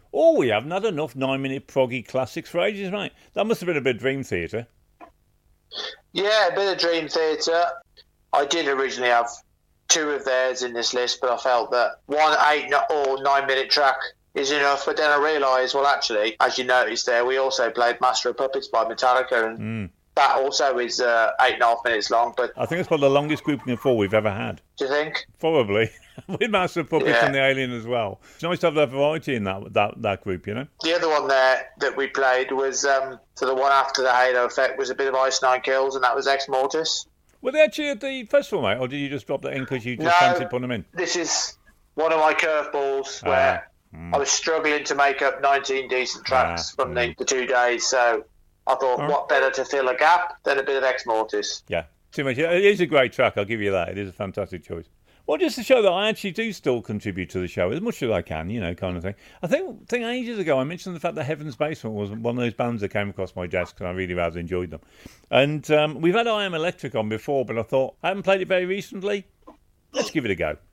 Oh, we haven't had enough 9-minute proggy classics for ages, mate. That must have been a bit of Dream Theater. Yeah, a bit of Dream Theater. I did originally have two of theirs in this list, but I felt that one 8 or 9-minute track is enough. But then I realised, well, actually, as you noticed there, we also played Master of Puppets by Metallica, and that also is 8.5 minutes long. But I think it's probably the longest grouping of 4 we've ever had. Do you think? Probably. With Master of Puppets and the Alien as well. It's nice to have that variety in that group, you know? The other one there that we played was, so the one after the Halo Effect was a bit of Ice Nine Kills, and that was Ex Mortis. Were they actually at the festival, mate, or did you just drop that in because you just fancied putting them in? This is one of my curveballs where I was struggling to make up 19 decent tracks from the 2 days, so I thought, what better to fill a gap than a bit of Ex Mortis? Yeah, too much. It is a great track, I'll give you that. It is a fantastic choice. Well, just to show that I actually do still contribute to the show as much as I can, you know, kind of thing. I think ages ago I mentioned the fact that Heaven's Basement was one of those bands that came across my desk and I really rather enjoyed them. And we've had I Am Electric on before, but I thought, I haven't played it very recently. Let's give it a go.